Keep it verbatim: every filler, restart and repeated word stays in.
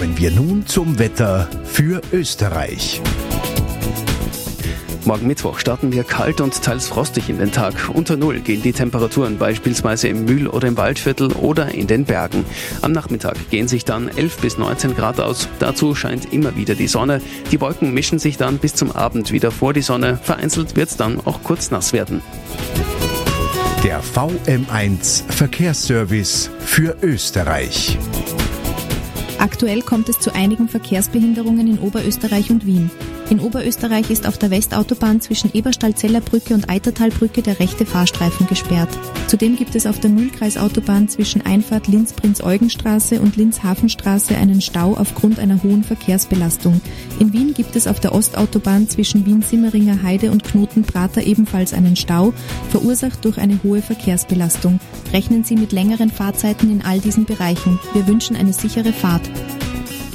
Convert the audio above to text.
Kommen wir nun zum Wetter für Österreich. Morgen Mittwoch starten wir kalt und teils frostig in den Tag. Unter Null gehen die Temperaturen beispielsweise im Mühl- oder im Waldviertel oder in den Bergen. Am Nachmittag gehen sich dann elf bis neunzehn Grad aus. Dazu scheint immer wieder die Sonne. Die Wolken mischen sich dann bis zum Abend wieder vor die Sonne. Vereinzelt wird es dann auch kurz nass werden. Der V M eins Verkehrsservice für Österreich. Aktuell kommt es zu einigen Verkehrsbehinderungen in Oberösterreich und Wien. In Oberösterreich ist auf der Westautobahn zwischen Eberstall-Zeller Brücke und Eitertalbrücke der rechte Fahrstreifen gesperrt. Zudem gibt es auf der Mühlkreisautobahn zwischen Einfahrt Linz-Prinz-Eugen-Straße und Linz-Hafenstraße einen Stau aufgrund einer hohen Verkehrsbelastung. In Wien gibt es auf der Ostautobahn zwischen Wien-Simmeringer Heide und Knoten-Prater ebenfalls einen Stau, verursacht durch eine hohe Verkehrsbelastung. Rechnen Sie mit längeren Fahrzeiten in all diesen Bereichen. Wir wünschen eine sichere Fahrt.